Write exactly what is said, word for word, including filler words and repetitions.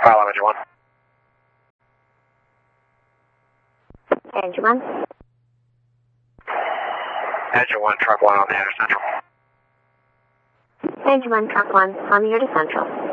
Follow engine one. Engine one. Engine one, truck one on the air central. Engine one, truck one, on the air to central.